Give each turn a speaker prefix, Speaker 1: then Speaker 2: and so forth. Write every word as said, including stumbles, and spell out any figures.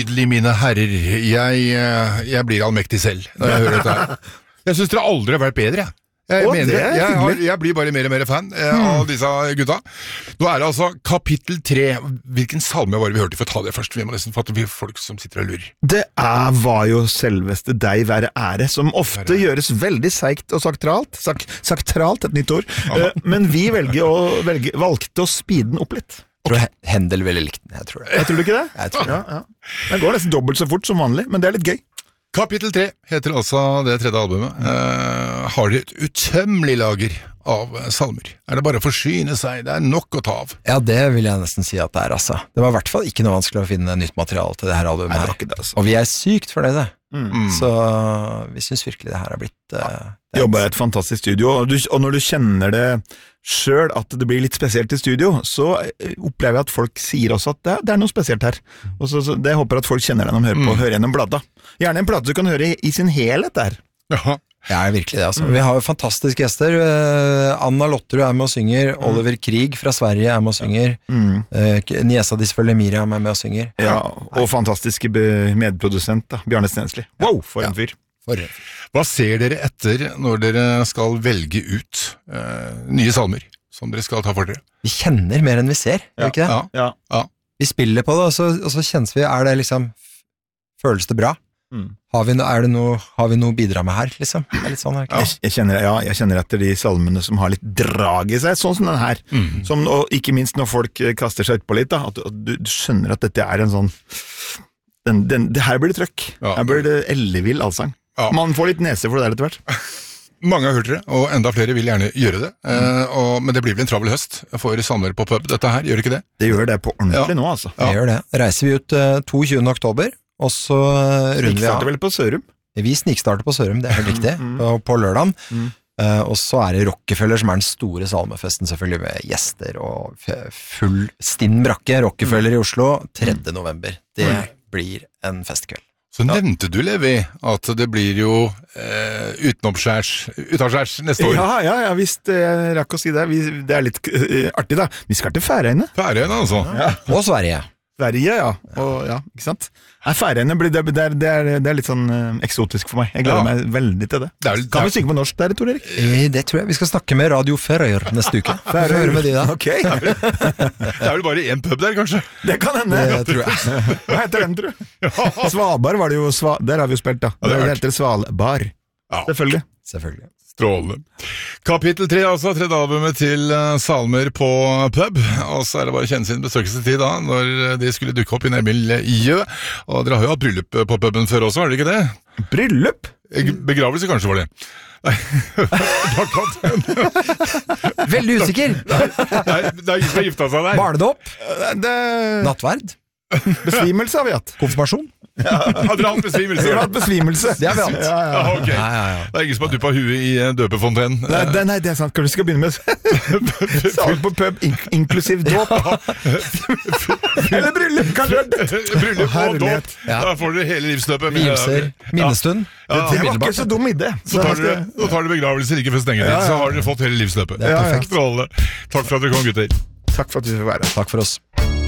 Speaker 1: nydelig, mine herrer. Jeg, jeg blir allmektig selv når jeg hører dette her. Jeg synes dere aldri har vært bedre, jeg. Jeg,
Speaker 2: Å,
Speaker 1: mener,
Speaker 2: det er
Speaker 1: jeg, har,
Speaker 2: hyggelig.
Speaker 1: jeg blir bare mer og mer fan eh, av disse gutta. Nå er det altså kapittel tre. Hvilken salme var det vi hørte? For å ta det først. Vi må nesten fatte vi folk som sitter og lurer.
Speaker 2: Det er, var jo selveste deg være ære, som ofte
Speaker 1: Være.
Speaker 2: gjøres veldig seigt og saktralt. Sak, saktralt, et nytt ord. Eh, men vi velger å, velge, valgte å speede den opp litt.
Speaker 3: Jeg tror Hendel veldig likte den, jeg tror det.
Speaker 2: Jeg tror du ikke det?
Speaker 3: Jeg tror det.
Speaker 2: Ja, ja. Den går nesten dobbelt så fort som vanlig, men det er litt gøy.
Speaker 1: Kapittel tre heter altså det tredje albumet. Eh, har de et utømmelig lager av salmer? Er det bare å forsyne seg? Det er nok å ta av.
Speaker 3: Ja, det vil jeg nesten si at det er, altså. Det var i hvert fall ikke noe vanskelig å finne nytt materiale til det her albumet
Speaker 2: Nei, det
Speaker 3: her.
Speaker 2: var ikke det, altså.
Speaker 3: Og vi er sykt for det, det.
Speaker 2: Mm.
Speaker 3: Så vi synes virkelig det her har blitt... Uh,
Speaker 2: Jobber i et fantastisk studio, og, du, og når du kjenner det selv at det blir litt spesielt i studio, så opplever jeg at folk sier også at det, det er noe spesielt her. Og så, så det håper at folk kjenner det når de hører på, mm. hører gjennom bladet. Gjerne en plate du kan høre i, i sin helhet der.
Speaker 1: Ja.
Speaker 3: Ja, virkelig det, altså. Mm. Vi har jo fantastiske gjester. Uh, Anna Lotterud er med og synger. Mm. Oliver Krieg fra Sverige er med og synger. Mm. Uh, Niesa de selvfølgelig Miriam er med og synger.
Speaker 2: Ja, og fantastiske medprodusent, da, Bjarne Stensli. Wow, for en fyr.
Speaker 3: For en fyr.
Speaker 1: Hva ser dere etter når dere skal velge ut uh, nye salmer som dere skal ta for dere?
Speaker 3: Vi kjenner mer enn vi ser,
Speaker 2: ja.
Speaker 3: ikke det?
Speaker 1: Ja.
Speaker 2: Ja.
Speaker 1: Ja.
Speaker 3: Vi spiller på det, og så, og så kjennes vi, er det liksom, føles det bra? Mm. Har, vi no, er det noe, har vi noe bidra med her, liksom? Det er litt sånn her,
Speaker 2: ja. jeg, jeg, kjenner, ja, jeg kjenner etter de salmene som har litt drag i seg, sånn som den her. Mm. Som, og ikke minst når folk kaster seg ut på litt, da, at du, du skjønner at dette er en sånn, den, den, det her blir det trøkk. Ja. Her blir det ellevill allsang. Ja. Man får litt nese for det der etter hvert.
Speaker 1: Mange har hørt det, og enda flere vil gjerne gjøre det. Mm. Eh, og, men det blir vel en travel høst for salmer på pub. Dette her, gjør ikke det?
Speaker 2: Det gjør det på ordentlig
Speaker 1: ja.
Speaker 2: nå, altså.
Speaker 3: Det ja. gjør det. Reiser vi ut uh, tjuende oktober, og så runder vi av.
Speaker 2: Snikstarter vel på Sørum?
Speaker 3: Vi snikstarter på Sørum, det er helt riktig, mm. på, på lørdagen. Mm. Uh, og så er det Rockefeller som er den store salmefesten, selvfølgelig med gjester og full stinn brakke. Rockefeller mm. i Oslo, tredje november. Det mm. blir en festkveld.
Speaker 1: Så nevnte du, Levi, at det blir jo eh, utenoppskjærs, utenskjærs neste år.
Speaker 2: Ja, ja, ja, visst, jeg rakk å si det. Vi, det er litt uh, artig da. Vi skal til Færøyene.
Speaker 1: Færøyene, altså.
Speaker 3: Ja. Og Sverige.
Speaker 2: Sverige, ja. Og, ja, ikke sant? Nei, Færøyene, det, det, er, det, er, det er litt sånn uh, eksotisk for meg. Jeg gleder ja. meg veldig til det. det er, kan vi synge på norsk der, Tor Erik?
Speaker 3: Eh, det tror jeg. Vi skal snakke med Radio Færøyer neste uke. Færøyer med de da.
Speaker 2: Ok.
Speaker 1: Det er vel bare en pub der, kanskje?
Speaker 2: Det kan hende.
Speaker 3: Det tror jeg.
Speaker 2: Hva heter den, tror du? Svalbard var det jo, Sva, der har vi jo spilt da. Ja, det, det heter Svalbard. Ja. Selvfølgelig.
Speaker 3: Selvfølgelig.
Speaker 1: Strålende. Kapittel tre, altså, tredje albumet til uh, salmer på pub, og så er det bare å kjenne sin besøkelsestid da, når de skulle dukke opp i nærmiljø, og dere har jo hatt bryllup på puben før også, har dere ikke det?
Speaker 2: Bryllup?
Speaker 1: Begravelse kanskje var det. Nei,
Speaker 3: veldig usikker.
Speaker 1: Nei, det er gifta seg der.
Speaker 3: Barnedåp?
Speaker 2: Det...
Speaker 3: Nattverd?
Speaker 2: Besvimelse har vi hatt.
Speaker 3: Konfirmasjon?
Speaker 1: Ja. Hadde dere hatt besvimelse?
Speaker 2: Vi har hatt besvimelse.
Speaker 3: Det har vi hatt.
Speaker 2: Ja, ja.
Speaker 1: Ja, okay.
Speaker 3: ja, ja, ja.
Speaker 1: Det er ingen som har duppet huet i døpefonten.
Speaker 2: Nei, det, nei, det er sant. Kanskje vi skal begynne med salg på pub, in inklusiv dåp. Eller bryllup, kanskje.
Speaker 1: Bryllup og dåp. Ja. Da får dere hele livsløpet.
Speaker 3: Vielser, minnestund.
Speaker 2: Ja. Ja. Det var ikke så dum idé.
Speaker 1: Så tar dere, så tar dere begravelser ikke før stengetid, ja, ja. Så har dere fått hele livsløpet.
Speaker 3: Det er perfekt.
Speaker 1: Takk for at dere kom, gutter.
Speaker 2: Takk for at du fikk være.
Speaker 3: Takk for oss.